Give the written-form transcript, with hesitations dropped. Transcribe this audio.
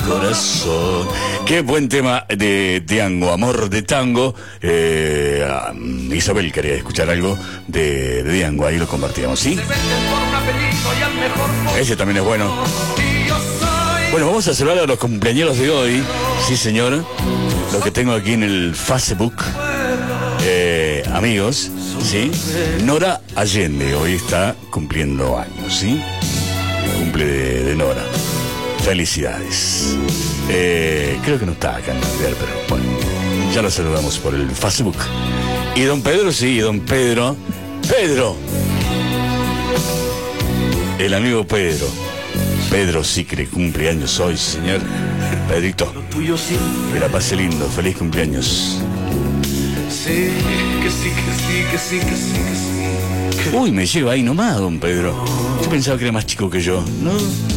corazón. Qué buen tema de Diango, Amor de Tango. Isabel quería escuchar algo de Diango, ahí lo compartíamos, ¿sí? Ese también es bueno. Bueno, vamos a saludar a los cumpleañeros de hoy, sí señor, los que tengo aquí en el Facebook, amigos, ¿sí? Nora Allende, hoy está cumpliendo años, ¿sí? El cumple de Nora. Felicidades. Creo que no está acá en Navidad, pero bueno, ya lo saludamos por el Facebook. Y don Pedro, sí, don Pedro. Pedro. El amigo Pedro. Pedro sí que cumple años hoy, señor. Pedrito, que la pase lindo, feliz cumpleaños. Sí, que sí, que sí, que sí, que sí, que sí. Uy, me lleva ahí nomás, don Pedro. Yo pensaba que era más chico que yo, ¿no?